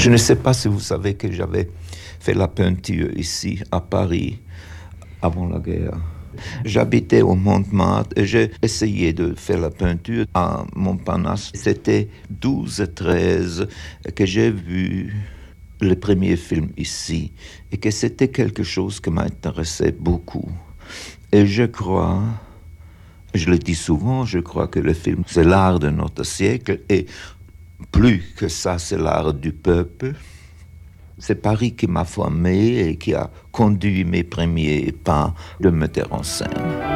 Je ne sais pas si vous savez que j'avais fait la peinture ici, à Paris, avant la guerre. J'habitais au Montmartre et j'ai essayé de faire la peinture à Montparnasse. C'était 12-13 que j'ai vu le premier film ici et que c'était quelque chose qui m'intéressait beaucoup. Et je crois, je le dis souvent, je crois que le film, c'est l'art de notre siècle et plus que ça, c'est l'art du peuple. C'est Paris qui m'a formé et qui a conduit mes premiers pas de metteur en scène.